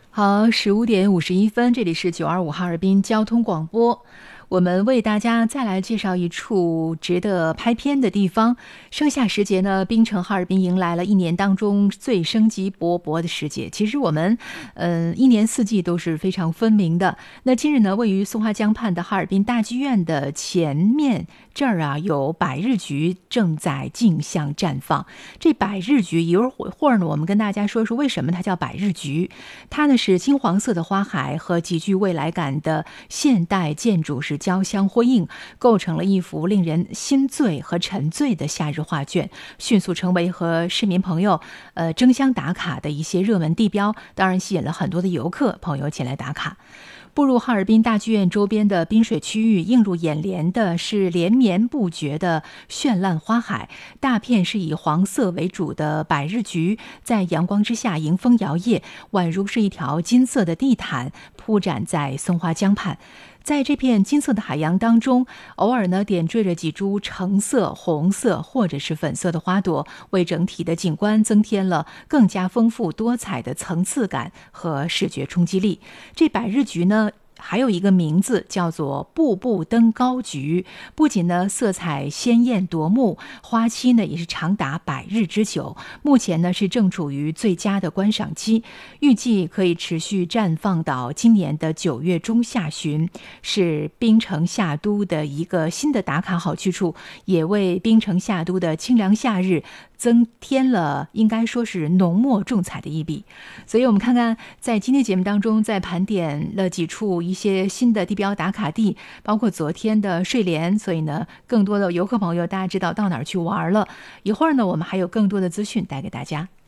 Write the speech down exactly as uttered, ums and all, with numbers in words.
好，十五点五十一分，这里是九二五哈尔滨交通广播。我们为大家再来介绍一处值得拍片的地方。盛夏时节呢，槟城哈尔滨迎来了一年当中最生机勃勃的时节。其实我们，嗯、呃，一年四季都是非常分明的。那今日呢，位于松花江畔的哈尔滨大剧院的前面这儿啊，有百日菊正在竞相绽放。这百日菊一会儿呢，我们跟大家说说为什么它叫百日菊。它呢是金黄色的花海和极具未来感的现代建筑是交相辉映，构成了一幅令人心醉和沉醉的夏日画卷，迅速成为和市民朋友呃争相打卡的一些热门地标，当然吸引了很多的游客朋友前来打卡。步入哈尔滨大剧院周边的滨水区域，映入眼帘的是连绵不绝的绚烂花海，大片是以黄色为主的百日菊在阳光之下迎风摇曳，宛如是一条金色的地毯铺展在松花江畔。在这片金色的海洋当中，偶尔呢点缀着几株橙色、红色或者是粉色的花朵，为整体的景观增添了更加丰富多彩的层次感和视觉冲击力。这百日菊呢还有一个名字叫做步步登高菊，不仅呢色彩鲜艳夺目，花期呢也是长达百日之久。目前呢是正处于最佳的观赏期，预计可以持续绽放到今年的九月中下旬，是槟城夏都的一个新的打卡好去处，也为槟城夏都的清凉夏日增添了应该说是浓墨重彩的一笔。所以我们看看在今天节目当中再盘点了几处一些新的地标打卡地，包括昨天的睡莲，所以呢更多的游客朋友大家知道到哪儿去玩了。一会儿呢我们还有更多的资讯带给大家。